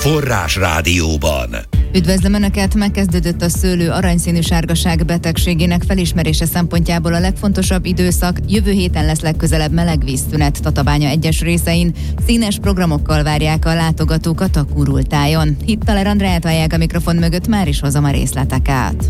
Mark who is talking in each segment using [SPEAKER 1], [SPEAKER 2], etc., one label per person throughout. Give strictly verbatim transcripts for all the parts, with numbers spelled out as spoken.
[SPEAKER 1] Forrás Rádióban.
[SPEAKER 2] Üdvözlöm Önöket! Megkezdődött a szőlő aranyszínű sárgaság betegségének felismerése szempontjából a legfontosabb időszak. Jövő héten lesz legközelebb melegvízszünet Tatabánya egyes részein. Színes programokkal várják a látogatókat a Kurultájon. Hittaler Andreát várják a mikrofon mögött, már is hozom a részleteket.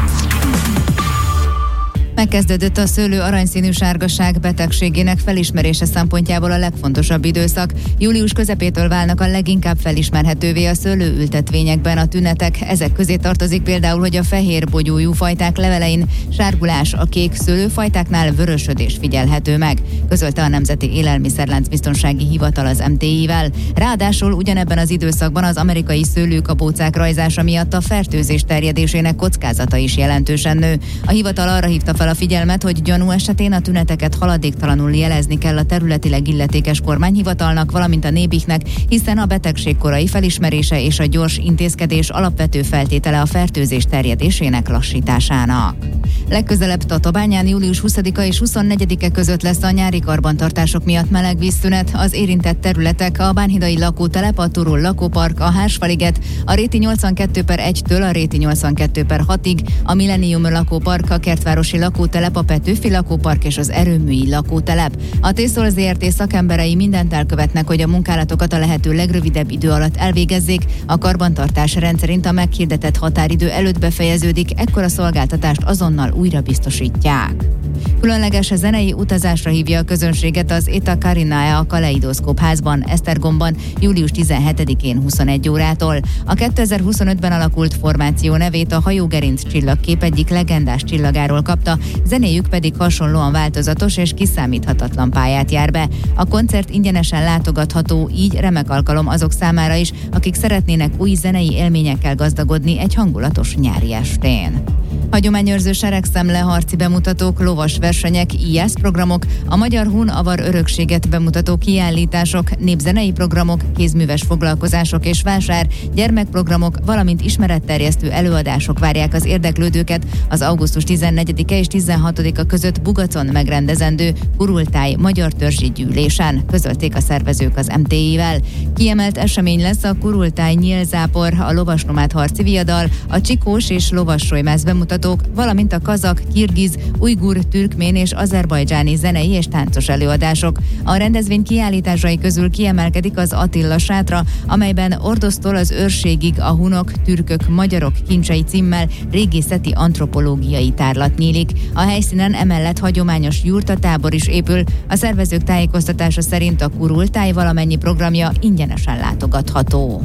[SPEAKER 2] Megkezdődött a szőlő aranyszínű sárgaság betegségének felismerése szempontjából a legfontosabb időszak. Július közepétől válnak a leginkább felismerhetővé a szőlőültetvényekben a tünetek. Ezek közé tartozik például, hogy a fehér bogyójú fajták levelein sárgulás, a kék szőlőfajtáknál vörösödés figyelhető meg, közölte a Nemzeti Élelmiszerláncbiztonsági Hivatal az em té i-vel. Ráadásul ugyanebben az időszakban az amerikai szőlőkabócák rajzása miatt a fertőzés terjedésének kockázata is jelentősen nő. A hivatal arra hívta fel a figyelmet, hogy gyanú esetén a tüneteket haladéktalanul jelezni kell a területileg illetékes kormányhivatalnak, valamint a nébihnek, hiszen a betegség korai felismerése és a gyors intézkedés alapvető feltétele a fertőzés terjedésének lassításának. Legközelebb Tatabányán július huszadika és huszonnegyedike között lesz a nyári karbantartások miatt melegvízszünet. Az érintett területek a Bánhidai lakótelep, a Turul lakópark, a Hársfaliget, a Réti nyolcvankettő per egytől a Réti nyolcvankettő per hatig, a Millennium lakópark, a Kertvárosi lakótelep, a Petőfi lakópark és az Erőműi lakótelep. A Tészol zé er té szakemberei mindent elkövetnek, hogy a munkálatokat a lehető legrövidebb idő alatt elvégezzék. A karbantartás rendszerint a meghirdetett határidő előtt befejeződik, ekkor a szolgáltatást azonnal újra biztosítják. Különleges zenei utazásra hívja a közönséget az Eta Carinae a Kaleidoszkóp házban, Esztergomban július tizenhetedikén huszonegy órától. A kétezer-huszonötben alakult formáció nevét a Hajógerinc csillagkép egyik legendás csillagáról kapta, zenéjük pedig hasonlóan változatos és kiszámíthatatlan pályát jár be. A koncert ingyenesen látogatható, így remek alkalom azok számára is, akik szeretnének új zenei élményekkel gazdagodni egy hangulatos nyári estén. Hagyományőrző seregszemle, harci bemutatók, lovas versenyek, íjász programok, a magyar hun-avar örökséget bemutató kiállítások, népzenei programok, kézműves foglalkozások és vásár, gyermekprogramok, valamint ismeretterjesztő előadások várják az érdeklődőket az augusztus tizennegyedike és tizenhatodika között Bugacon megrendezendő Kurultáj magyar törzsi gyűlésen, közölték a szervezők az em té i-vel. Kiemelt esemény lesz a Kurultáj nyílzápor, a lovasnomád harci viadal, a csikós és lovassolymász bemutatók, valamint a kazak, kirgiz, ujgur, türkmén és azerbajdzsáni zenei és táncos előadások. A rendezvény kiállításai közül kiemelkedik az Attila sátra, amelyben Ordosztól az őrségig a hunok, türkök, magyarok kincsei címmel régészeti antropológiai tárlat nyílik. A helyszínen emellett hagyományos jurtatábor is épül. A szervezők tájékoztatása szerint a Kurultáj valamennyi programja ingyenesen látogatható.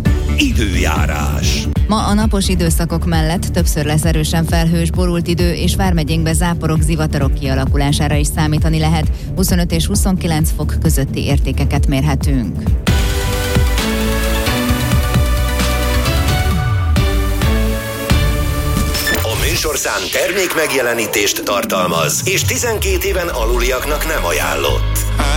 [SPEAKER 1] Időjárás.
[SPEAKER 2] Ma a napos időszakok mellett többször lesz erősen felhős, borult idő, és vármegyénkbe záporok, zivatarok kialakulására is számítani lehet. huszonöt és huszonkilenc fok közötti értékeket mérhetünk.
[SPEAKER 1] A műsorszám termék megjelenítést tartalmaz, és tizenkét éven aluliaknak nem ajánlott.